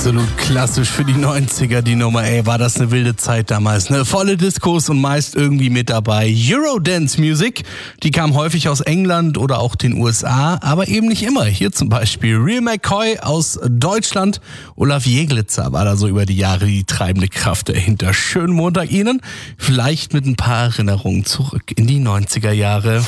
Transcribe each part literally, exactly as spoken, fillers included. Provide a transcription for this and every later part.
Absolut klassisch für die neunziger, die Nummer. Ey, war das eine wilde Zeit damals. Ne? Volle Diskos und meist irgendwie mit dabei. Eurodance-Musik, die kam häufig aus England oder auch den U S A, aber eben nicht immer. Hier zum Beispiel Real McCoy aus Deutschland. Olaf Jeglitzer war da so über die Jahre die treibende Kraft dahinter. Schönen Montag Ihnen. Vielleicht mit ein paar Erinnerungen zurück in die neunziger Jahre.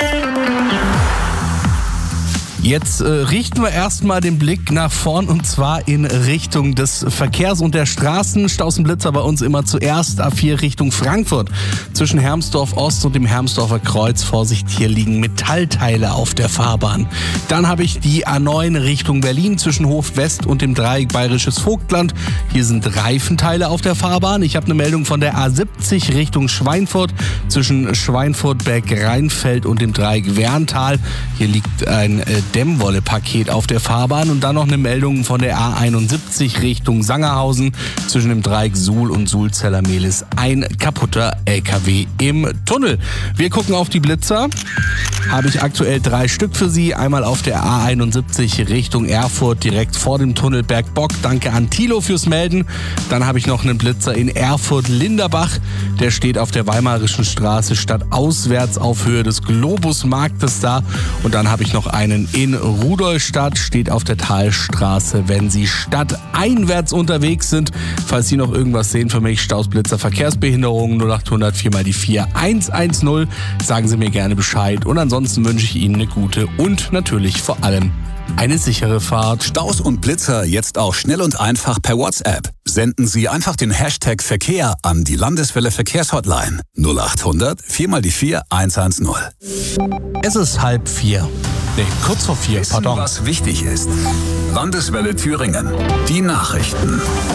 Jetzt äh, richten wir erstmal den Blick nach vorn und zwar in Richtung des Verkehrs und der Straßen. Staus und Blitzer bei uns immer zuerst A vier Richtung Frankfurt. Zwischen Hermsdorf Ost und dem Hermsdorfer Kreuz, Vorsicht, hier liegen Metallteile auf der Fahrbahn. Dann habe ich die A neun Richtung Berlin zwischen Hof West und dem Dreieck Bayerisches Vogtland. Hier sind Reifenteile auf der Fahrbahn. Ich habe eine Meldung von der A siebzig Richtung Schweinfurt zwischen Schweinfurt, Berg-Rheinfeld und dem Dreieck Werntal. Hier liegt ein äh, Dämmwolle-Paket auf der Fahrbahn und dann noch eine Meldung von der A einundsiebzig Richtung Sangerhausen zwischen dem Dreieck Suhl und Sulzeller-Mehlis. Ein kaputter L K W im Tunnel. Wir gucken auf die Blitzer. Habe ich aktuell drei Stück für Sie. Einmal auf der A einundsiebzig Richtung Erfurt, direkt vor dem Tunnel Bergbock. Danke an Thilo fürs Melden. Dann habe ich noch einen Blitzer in Erfurt-Linderbach. Der steht auf der Weimarischen Straße stadtauswärts auf Höhe des Globusmarktes da. Und dann habe ich noch einen in Rudolstadt, steht auf der Talstraße, wenn Sie stadteinwärts unterwegs sind. Falls Sie noch irgendwas sehen für mich, Staus, Blitzer, Verkehrsbehinderungen, null achthundert vier mal die vier eins eins null. Sagen Sie mir gerne Bescheid und ansonsten wünsche ich Ihnen eine gute und natürlich vor allem eine sichere Fahrt. Staus und Blitzer jetzt auch schnell und einfach per WhatsApp. Senden Sie einfach den Hashtag Verkehr an die Landeswelle Verkehrshotline null achthundert vier mal die vier eins eins null. Es ist halb vier. Nee, kurz vor vier, Wissen, pardon. was wichtig ist. Landeswelle Thüringen. Die Nachrichten.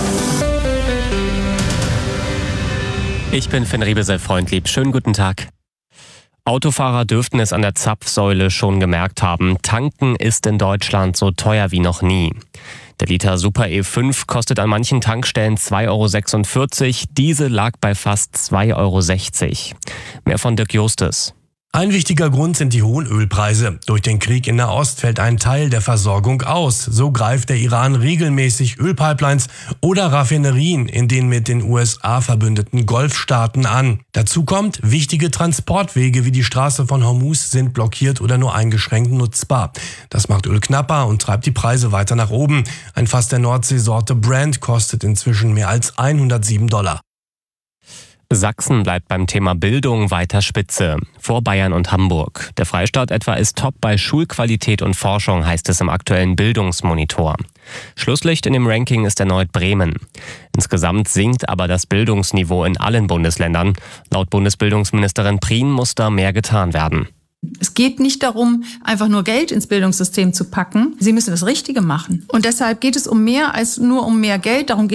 Ich bin Finn Riebesel-Freundlieb. Schönen guten Tag. Autofahrer dürften es an der Zapfsäule schon gemerkt haben. Tanken ist in Deutschland so teuer wie noch nie. Der Liter Super E fünf kostet an manchen Tankstellen zwei Euro sechsundvierzig. Diese lag bei fast zwei Euro sechzig. Mehr von Dirk Justus. Ein wichtiger Grund sind die hohen Ölpreise. Durch den Krieg in Nahost fällt ein Teil der Versorgung aus. So greift der Iran regelmäßig Ölpipelines oder Raffinerien in den mit den U S A verbündeten Golfstaaten an. Dazu kommt, wichtige Transportwege wie die Straße von Hormuz sind blockiert oder nur eingeschränkt nutzbar. Das macht Öl knapper und treibt die Preise weiter nach oben. Ein Fass der Nordseesorte Brent kostet inzwischen mehr als hundertsieben Dollar. Sachsen bleibt beim Thema Bildung weiter Spitze, vor Bayern und Hamburg. Der Freistaat etwa ist top bei Schulqualität und Forschung, heißt es im aktuellen Bildungsmonitor. Schlusslicht in dem Ranking ist erneut Bremen. Insgesamt sinkt aber das Bildungsniveau in allen Bundesländern. Laut Bundesbildungsministerin Prien muss da mehr getan werden. Es geht nicht darum, einfach nur Geld ins Bildungssystem zu packen. Sie müssen das Richtige machen. Und deshalb geht es um mehr als nur um mehr Geld. Darum geht